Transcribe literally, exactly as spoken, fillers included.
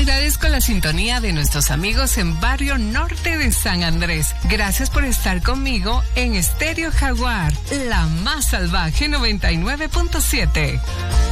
Agradezco la sintonía de nuestros amigos en Barrio Norte de San Andrés. Gracias por estar conmigo en Estéreo Jaguar, la más salvaje noventa y nueve punto siete.